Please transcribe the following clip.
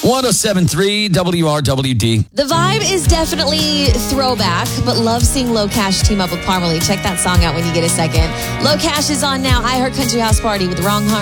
107.3 WRWD. The vibe is definitely throwback, but love seeing Low Cash team up with Parmalee. Check that song out when you get a second. Low Cash is on now. I Heard Country House Party with Wrong Heart.